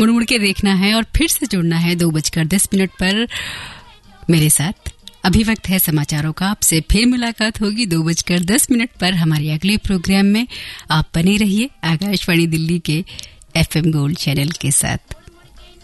मुड़ मुड़ के देखना है और फिर से जुड़ना है 2:10 पर मेरे साथ। अभी वक्त है समाचारों का, आपसे फिर मुलाकात होगी 2:10 पर हमारे अगले प्रोग्राम में। आप बने रहिए आकाशवाणी दिल्ली के FM गोल्ड चैनल के साथ।